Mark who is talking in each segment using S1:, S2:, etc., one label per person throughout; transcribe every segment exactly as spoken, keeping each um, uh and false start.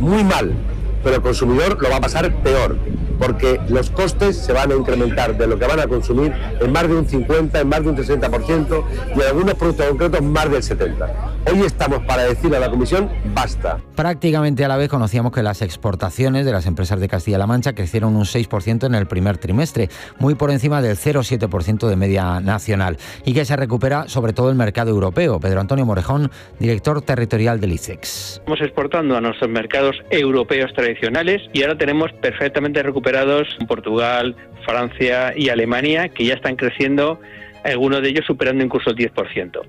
S1: muy mal, pero el consumidor lo va a pasar peor, porque los costes se van a incrementar de lo que van a consumir en más de un cincuenta, en más de un sesenta por ciento y en algunos productos concretos más del setenta por ciento. Hoy estamos para decirle a la Comisión, basta.
S2: Prácticamente a la vez conocíamos que las exportaciones de las empresas de Castilla-La Mancha crecieron un seis por ciento en el primer trimestre, muy por encima del cero coma siete por ciento de media nacional, y que se recupera sobre todo el mercado europeo. Pedro Antonio Morejón, director territorial del ICEX.
S3: Estamos exportando a nuestros mercados europeos tradicionales y ahora tenemos perfectamente recuperados Portugal, Francia y Alemania, que ya están creciendo, algunos de ellos superando incluso el diez por ciento.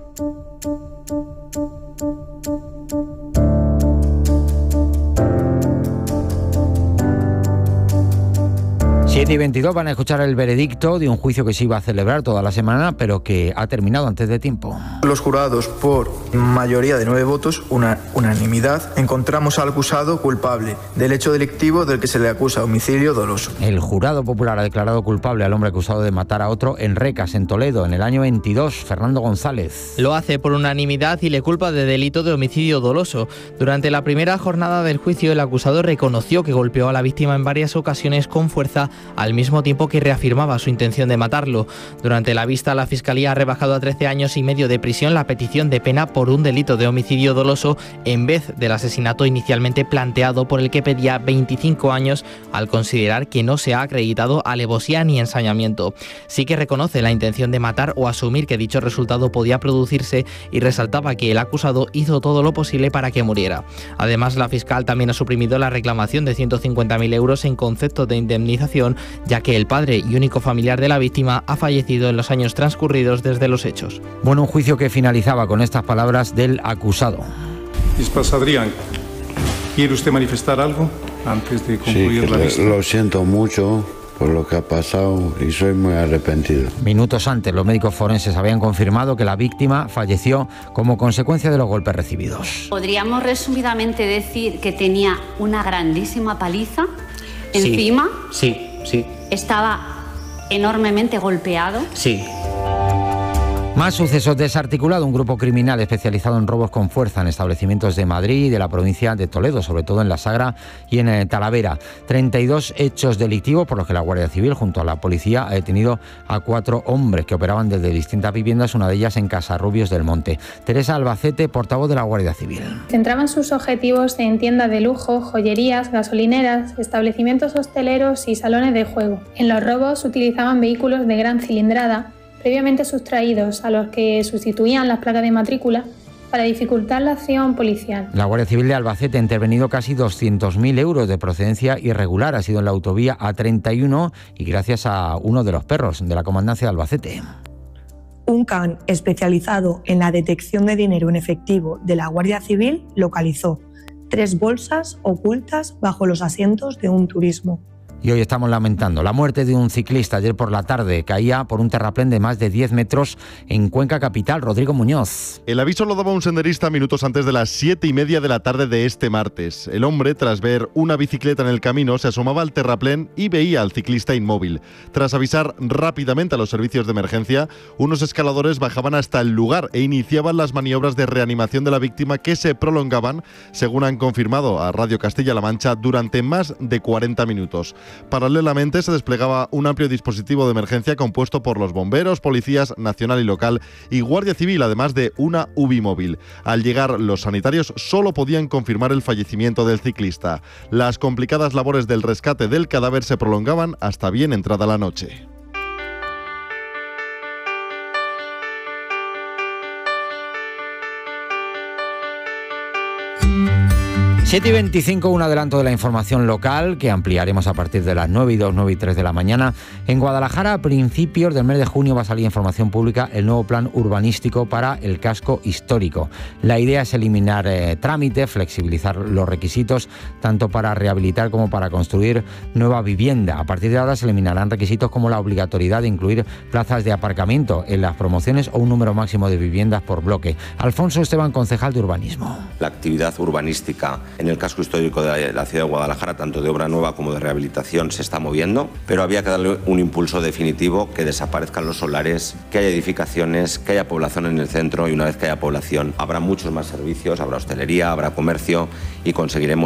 S2: siete y veintidós van a escuchar el veredicto de un juicio que se iba a celebrar toda la semana, pero que ha terminado antes de tiempo.
S4: Los jurados, por mayoría de nueve votos, una unanimidad, encontramos al acusado culpable del hecho delictivo del que se le acusa homicidio doloso.
S2: El jurado popular ha declarado culpable al hombre acusado de matar a otro en Recas, en Toledo, en el año veintidós, Fernando González.
S5: Lo hace por unanimidad y le culpa de delito de homicidio doloso. Durante la primera jornada del juicio, el acusado reconoció que golpeó a la víctima en varias ocasiones con fuerza, al mismo tiempo que reafirmaba su intención de matarlo. Durante la vista, la Fiscalía ha rebajado a trece años y medio de prisión la petición de pena por un delito de homicidio doloso en vez del asesinato inicialmente planteado, por el que pedía veinticinco años, al considerar que no se ha acreditado alevosía ni ensañamiento. Sí que reconoce la intención de matar o asumir que dicho resultado podía producirse y resaltaba que el acusado hizo todo lo posible para que muriera. Además, la fiscal también ha suprimido la reclamación de ciento cincuenta mil euros en concepto de indemnización, ya que el padre y único familiar de la víctima ha fallecido en los años transcurridos desde los hechos.
S2: Bueno, un juicio que finalizaba con estas palabras del acusado.
S6: Esposa Adrián, ¿quiere usted manifestar algo antes de concluir
S7: sí,
S6: la vista?
S7: Lo siento mucho por lo que ha pasado y soy muy arrepentido.
S2: Minutos antes, los médicos forenses habían confirmado que la víctima falleció como consecuencia de los golpes recibidos.
S8: Podríamos resumidamente decir que tenía una grandísima paliza encima.
S9: Sí, sí.
S8: Estaba enormemente golpeado.
S9: Sí.
S2: Más sucesos. Desarticulado un grupo criminal especializado en robos con fuerza en establecimientos de Madrid y de la provincia de Toledo, sobre todo en La Sagra y en eh, Talavera. treinta y dos hechos delictivos por los que la Guardia Civil, junto a la policía, ha detenido a cuatro hombres que operaban desde distintas viviendas, una de ellas en Casarrubios del Monte. Teresa Albacete, portavoz de la Guardia Civil.
S10: Centraban sus objetivos en tiendas de lujo, joyerías, gasolineras, establecimientos hosteleros y salones de juego. En los robos utilizaban vehículos de gran cilindrada, previamente sustraídos, a los que sustituían las placas de matrícula para dificultar la acción policial.
S2: La Guardia Civil de Albacete ha intervenido casi doscientos mil euros de procedencia irregular. Ha sido en la autovía A treinta y uno y gracias a uno de los perros de la Comandancia de Albacete.
S11: Un can especializado en la detección de dinero en efectivo de la Guardia Civil localizó tres bolsas ocultas bajo los asientos de un turismo.
S2: Y hoy estamos lamentando la muerte de un ciclista. Ayer por la tarde caía por un terraplén de más de diez metros en Cuenca capital. Rodrigo Muñoz.
S12: El aviso lo daba un senderista minutos antes de las siete y media de la tarde de este martes. El hombre, tras ver una bicicleta en el camino, se asomaba al terraplén y veía al ciclista inmóvil. Tras avisar rápidamente a los servicios de emergencia, unos escaladores bajaban hasta el lugar e iniciaban las maniobras de reanimación de la víctima, que se prolongaban, según han confirmado a Radio Castilla-La Mancha, durante más de cuarenta minutos. Paralelamente se desplegaba un amplio dispositivo de emergencia compuesto por los bomberos, policías nacional y local y Guardia Civil, además de una U B I móvil. Al llegar los sanitarios solo podían confirmar el fallecimiento del ciclista. Las complicadas labores del rescate del cadáver se prolongaban hasta bien entrada la noche.
S2: siete y veinticinco, un adelanto de la información local que ampliaremos a partir de las nueve y dos, nueve y tres de la mañana. En Guadalajara, a principios del mes de junio, va a salir información pública el nuevo plan urbanístico para el casco histórico. La idea es eliminar eh, trámites, flexibilizar los requisitos, tanto para rehabilitar como para construir nueva vivienda. A partir de ahora se eliminarán requisitos como la obligatoriedad de incluir plazas de aparcamiento en las promociones o un número máximo de viviendas por bloque. Alfonso Esteban, concejal de urbanismo.
S13: La actividad urbanística en el casco histórico de la ciudad de Guadalajara, tanto de obra nueva como de rehabilitación, se está moviendo, pero había que darle un impulso definitivo, que desaparezcan los solares, que haya edificaciones, que haya población en el centro, y una vez que haya población habrá muchos más servicios, habrá hostelería, habrá comercio y conseguiremos